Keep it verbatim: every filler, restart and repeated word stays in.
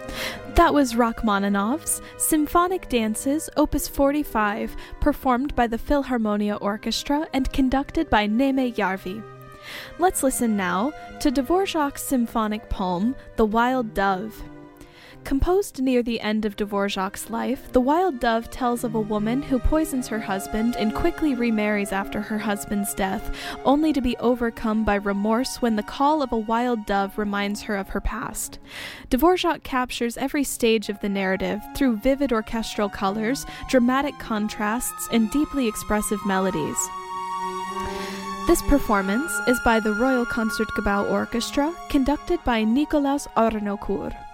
That was Rachmaninoff's Symphonic Dances, Opus forty-five, performed by the Philharmonia Orchestra and conducted by Németh Järvi. Let's listen now to Dvorak's symphonic poem, The Wild Dove. Composed near the end of Dvorak's life, The Wild Dove tells of a woman who poisons her husband and quickly remarries after her husband's death, only to be overcome by remorse when the call of a wild dove reminds her of her past. Dvorak captures every stage of the narrative through vivid orchestral colors, dramatic contrasts, and deeply expressive melodies. This performance is by the Royal Concertgebouw Orchestra, conducted by Nicolaas Arnoncourt.